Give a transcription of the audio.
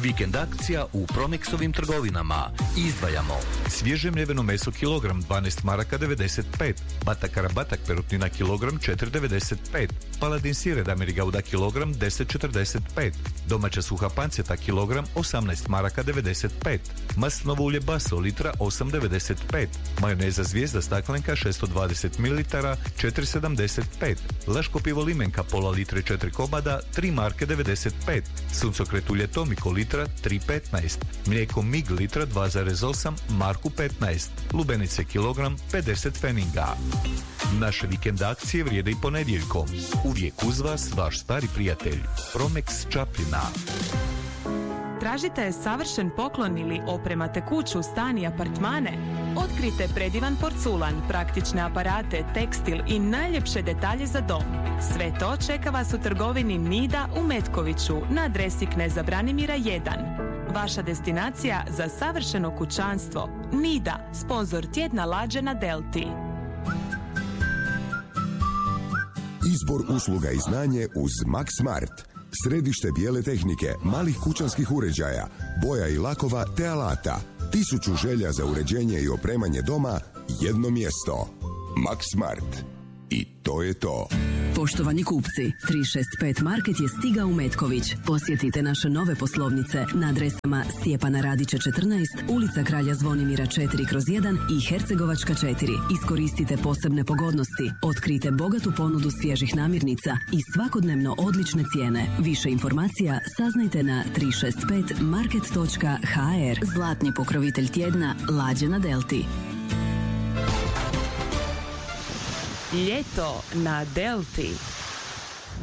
Vikend akcija u Promexovim trgovinama. Izdvajamo svježe mljeveno meso kilogram 12 maraka 95, batakara batak perutnina kilogram 4,95, paladin sire Dameri Gouda kilogram 10,45, domaća suha panceta kilogram 18 maraka 95, maslinovo ulje Baso litra 8,95, majoneza Zvijezda staklenka 620 ml 4,75, Laško pivo Limenka pola litre 4 komada 3 marke 95, suncokret ulje Tomiko litra 3,15, mlijeko Mig litra 2,8 marku 15, lubenice kilogram 50 pfeninga. Naše vikend akcije vrijede i ponedjeljkom. Uvijek uz vas vaš stari prijatelj Promex Čapljina. Tražite savršen poklon ili opremate kuću, stan i apartmane? Otkrite predivan porculan, praktične aparate, tekstil i najljepše detalje za dom. Sve to čeka vas u trgovini Nida u Metkoviću na adresi Kneza Branimira 1. Vaša destinacija za savršeno kućanstvo. Nida, sponzor tjedna lađe na Delti. Izbor usluga i znanje uz Max Smart. Središte bijele tehnike, malih kućanskih uređaja, boja i lakova te alata. 1000 želja za uređenje i opremanje doma, jedno mjesto. Max Smart. I to je to. Poštovani kupci, 365 Market je stigao u Metković. Posjetite naše nove poslovnice na adresama Stjepana Radića 14, ulica Kralja Zvonimira 4/1 i Hercegovačka 4. Iskoristite posebne pogodnosti, otkrijte bogatu ponudu svježih namirnica i svakodnevno odlične cijene. Više informacija saznajte na 365market.hr. Zlatni pokrovitelj tjedna lađe na Delti. Ljeto na Delti.